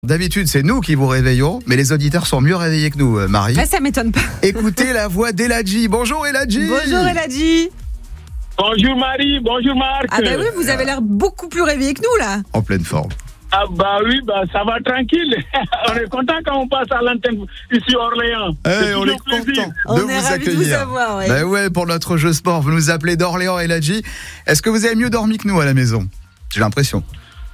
D'habitude, c'est nous qui vous réveillons, mais les auditeurs sont mieux réveillés que nous, Marie. Ça m'étonne pas. Écoutez la voix d'Eladji. Bonjour Eladji. Bonjour Eladji. Bonjour Marie, bonjour Marc. Ah bah oui, vous avez l'air beaucoup plus réveillé que nous là. En pleine forme. Ah bah oui, ça va tranquille. On est content quand on passe à l'antenne ici à Orléans. On est content de On est vous ravis de accueillir. vous avoir, ouais. Ben ouais, pour notre jeu sport, vous nous appelez d'Orléans, Eladji. Est-ce que vous avez mieux dormi que nous à la maison? J'ai l'impression.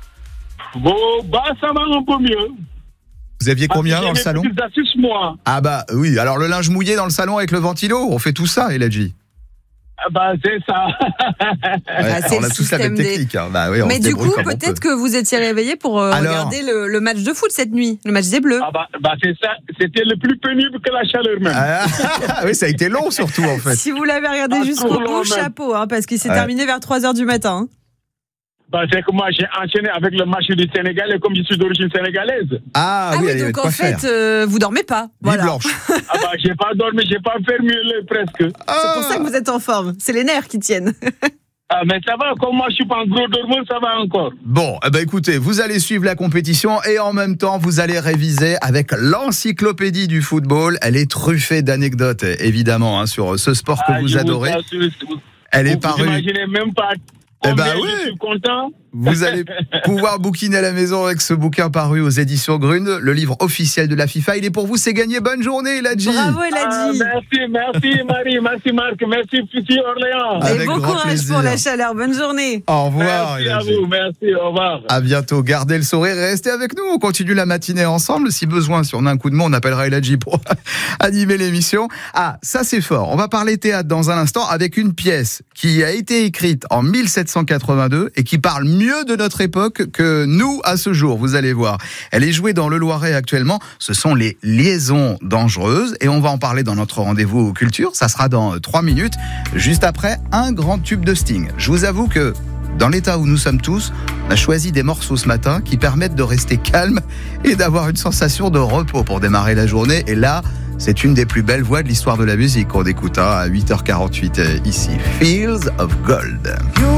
Bon, ça va un peu mieux. Vous aviez combien dans le salon? J'ai des astuces, moi. Ah bah oui, alors le linge mouillé dans le salon avec le ventilo, on fait tout ça, Eladji. Ah bah c'est ça. Ouais, c'est on a le tous la même système technique. Bah oui, on Mais se du débrouille coup, comme on peut-être peut. que vous étiez réveillé pour regarder le match de foot cette nuit, le match des Bleus. Ah bah c'est ça. C'était le plus pénible que la chaleur même. Ah, oui, ça a été long surtout en fait. Si vous l'avez regardé jusqu'au trop long, bout, même. chapeau, parce qu'il s'est Ouais. terminé vers 3h du matin. hein. Bah c'est que moi j'ai enchaîné avec le match du Sénégal et comme je suis d'origine sénégalaise. Ah oui, il y avait de donc quoi en faire. fait, vous dormez pas. Nuit Voilà. blanche. Ah bah j'ai pas dormi, j'ai pas fermé l'œil presque. C'est pour ça que vous êtes en forme. C'est les nerfs qui tiennent. Ah mais ça va, comme moi je suis pas un gros dormeur, ça va encore. Bon, eh ben écoutez, vous allez suivre la compétition et en même temps, vous allez réviser avec l'encyclopédie du football. Elle est truffée d'anecdotes, évidemment, sur ce sport que vous je adorez. Vous assure, Elle est vous parue. imaginez même pas. Eh ben Combien oui. Je suis content. Vous allez pouvoir bouquiner à la maison avec ce bouquin paru aux éditions Grune, le livre officiel de la FIFA. Il est pour vous, c'est gagné. Bonne journée, Eladji. Bravo Eladji. Merci Marie, merci Marc, merci Fifi Orléans. Avec Et bon grand courage plaisir. pour la chaleur. Bonne journée. Au revoir, Merci à Eladji. vous, merci, au revoir. À bientôt. Gardez le sourire et restez avec nous. On continue la matinée ensemble. Si besoin, si on a un coup de mot, on appellera Eladji pour animer l'émission. Ah, ça c'est fort. On va parler théâtre dans un instant avec une pièce qui a été écrite en 1782 et qui parle mieux de notre époque que nous à ce jour. Vous allez voir. Elle est jouée dans le Loiret actuellement. Ce sont les Liaisons dangereuses et on va en parler dans notre rendez-vous culture. Ça sera dans 3 minutes, juste après un grand tube de Sting. Je vous avoue que dans l'état où nous sommes tous, on a choisi des morceaux ce matin qui permettent de rester calme et d'avoir une sensation de repos pour démarrer la journée. Et là, c'est une des plus belles voix de l'histoire de la musique qu'on écoute à 8h48 ici. Fields of Gold.